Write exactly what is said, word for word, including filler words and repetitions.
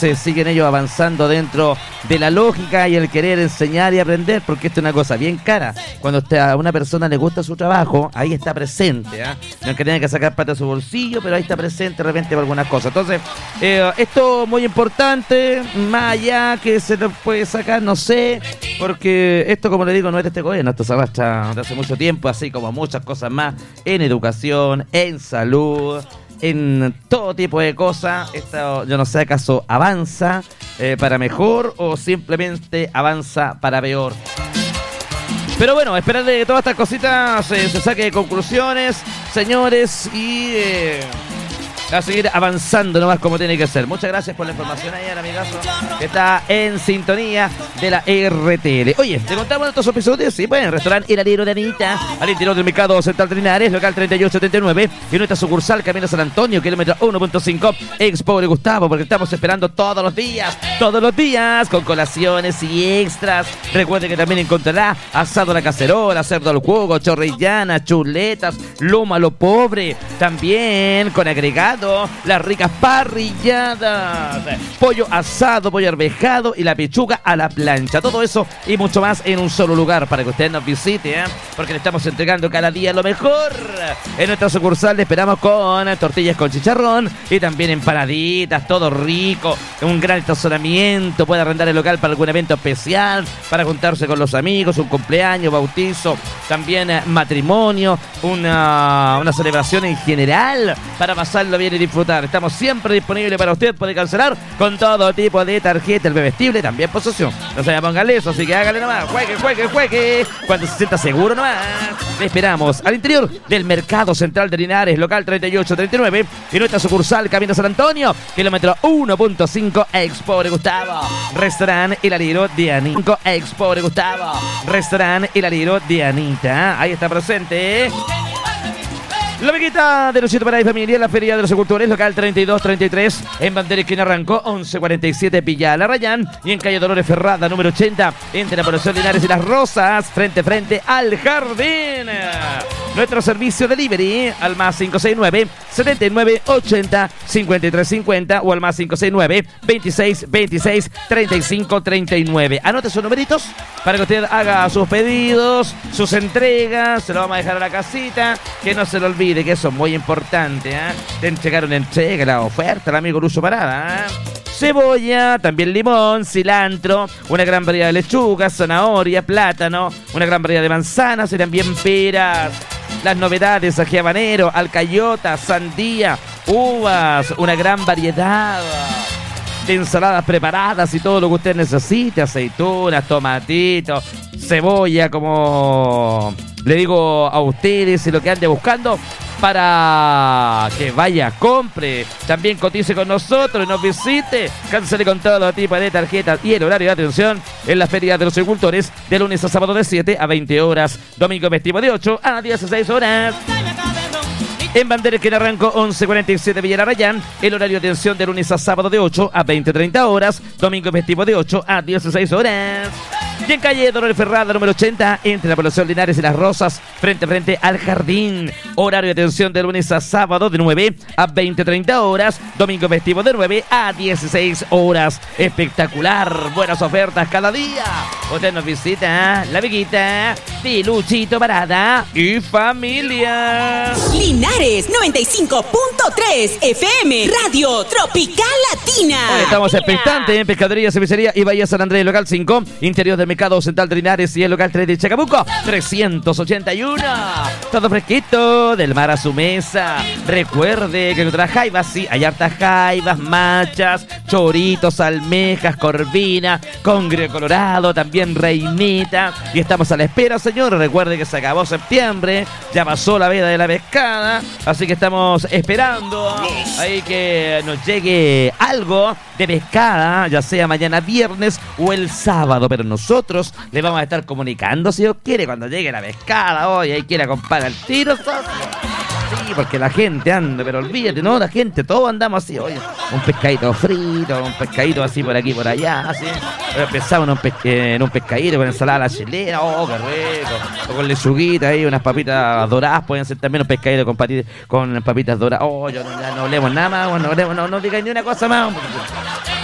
se siguen ellos avanzando dentro de la lógica y el querer enseñar y aprender, porque esto es una cosa bien cara. Cuando usted, a una persona le gusta su trabajo, ahí está presente, ¿eh? No es que tenga que sacar plata de su bolsillo, pero ahí está presente de repente para algunas cosas. Entonces, eh, esto muy importante, más allá que se lo puede sacar, no sé, porque esto, como le digo, no es de este gobierno, esto se arrastra de hace mucho tiempo, así como muchas cosas más, en educación, en salud, en todo tipo de cosas. Esto, yo no sé, acaso avanza eh, para mejor o simplemente avanza para peor. Pero bueno, esperar de todas estas cositas eh, se saque conclusiones, señores, y eh, a seguir avanzando nomás como tiene que ser. Muchas gracias por la información ahí al amigazo que está en sintonía de la R T L. Oye, ¿te contamos estos episodios? Sí, pues en el restaurante El Alero de Anita, al interior del mercado Central de Linares, local treinta y ocho setenta y nueve, y nuestra sucursal Camino San Antonio, kilómetro uno punto cinco, Expo de Gustavo, porque estamos esperando todos los días, todos los días, con colaciones y extras. Recuerde que también encontrará asado a la cacerola, cerdo al jugo, chorrillana, chuletas, lomo a lo pobre, también con agregado las ricas parrilladas, pollo asado, pollo arvejado y la pechuga a la plancha. Todo eso y mucho más en un solo lugar para que usted nos visite, ¿eh? Porque le estamos entregando cada día lo mejor. En nuestra sucursal le esperamos con tortillas con chicharrón y también empanaditas, todo rico, un gran estacionamiento. Puede arrendar el local para algún evento especial, para juntarse con los amigos, un cumpleaños, bautizo, también eh, matrimonio, una, una celebración en general, para pasarlo bien y disfrutar. Estamos siempre disponibles para usted. Puede cancelar con todo tipo de tarjeta, el bebestible, también posesión. No se póngale eso, así que hágale nomás. Juegue, juegue, juegue. Cuando se sienta seguro nomás. Le esperamos al interior del Mercado Central de Linares, local treinta y ocho treinta y nueve, y nuestra sucursal Camino San Antonio, kilómetro uno punto cinco, Expo de Gustavo. Restaurante El Alero de Anita. Expo de Gustavo. Restaurante El Alero de Anita. Ahí está presente, ¿eh? La amiguita de Luchito para la familia, la Feria de los Agricultores, local treinta y dos treinta y tres, en Bandera Esquina Arrancó, once cuarenta y siete, Villa La Rayán, y en calle Dolores Ferrada, número ochenta, entre la población Linares y Las Rosas, frente a frente al Jardín. Nuestro servicio delivery al más cinco seis nueve, setenta y nueve ochenta, cincuenta y tres cincuenta o al más cinco seis nueve, veintiséis veintiséis, treinta y cinco treinta y nueve. Anote sus numeritos para que usted haga sus pedidos, sus entregas, se lo vamos a dejar a la casita, que no se lo olvide, que eso es muy importante, ¿eh? Te entregaron entrega, la oferta, el amigo Lucho Parada, ¿eh? Cebolla, también limón, cilantro, una gran variedad de lechugas, zanahoria, plátano, una gran variedad de manzanas y también peras. Las novedades, ají habanero, alcayota, sandía, uvas, una gran variedad de ensaladas preparadas y todo lo que usted necesite, aceitunas, tomatitos, cebolla, como le digo a ustedes, y lo que ande buscando para que vaya, compre, también cotice con nosotros y nos visite, cancele con todo tipo de tarjetas y el horario de atención en la Feria de los Agricultores de lunes a sábado de siete a veinte horas, domingo festivo de ocho a dieciséis horas. En Bandera Esquina Arrancó, once cuarenta y siete, Villa La Rayán, el horario de atención de lunes a sábado de ocho a veinte treinta horas, domingo festivo de ocho a dieciséis horas. Y en calle Dolores Ferrada, número ochenta, entre la población Linares y Las Rosas, frente a frente al Jardín. Horario de atención de lunes a sábado de nueve a veinte treinta horas, domingo festivo de nueve a dieciséis horas. Espectacular, buenas ofertas cada día. Usted nos visita, la amiguita de Luchito Parada y familia. Linares noventa y cinco punto tres F M, Radio Tropical Latina. Hoy estamos expectantes en Pescadería, Cervecería y Bahía San Andrés, local cinco, interior del Mercado Central de Linares y el local tres de Chacabuco, trescientos ochenta y uno. Todo fresquito, del mar a su mesa. Recuerde que nuestras jaivas, sí, hay hartas jaivas, machas, choritos, almejas, corvina, congrio colorado, también reinita. Y estamos a la espera, señor. Recuerde que se acabó septiembre, ya pasó la veda de la pescada, así que estamos esperando ahí que nos llegue algo de pescada, ya sea mañana viernes o el sábado, pero nosotros le vamos a estar comunicando si Dios quiere cuando llegue la pescada. Hoy ahí quiere comprar el tiro, socio. Sí, porque la gente anda, pero olvídate, ¿no? La gente, todos andamos así, oye, un pescadito frito, un pescadito así por aquí, por allá, así. Pensamos en un, pesque, en un pescadito con ensalada a la chilena, oh, qué rico. O con lechuguita ahí, unas papitas doradas, pueden ser también un pescadito con, pati, con papitas doradas. Oh, yo no, ya no hablemos nada más, no, no, no, no digáis ni una cosa más.